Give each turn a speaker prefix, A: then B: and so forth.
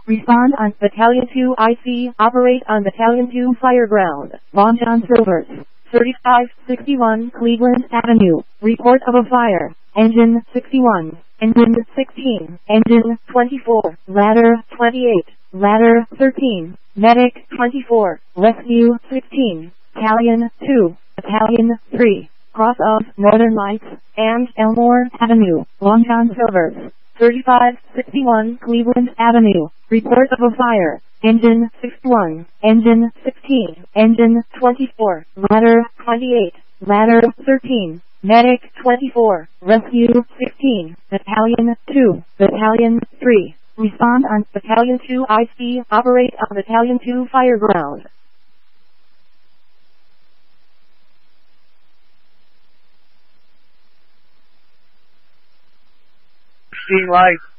A: Respond on Battalion 2 IC. Operate on Battalion 2 Fireground. Launch on Silvers. 3561 Cleveland Avenue. Report of a fire. Engine 61. Engine 16. Engine 24. Ladder 28. Ladder 13. Medic 24. Rescue 16. Battalion 2. Battalion 3. Cross of Northern Lights and Elmore Avenue. Launch on Silvers. 3561 Cleveland Avenue. Report of a fire. Engine 61. Engine 16. Engine 24. Ladder 28. Ladder 13. Medic 24. Rescue 16. Battalion 2. Battalion 3. Respond on Battalion 2 IC. Operate on Battalion 2 Fireground.
B: Green light.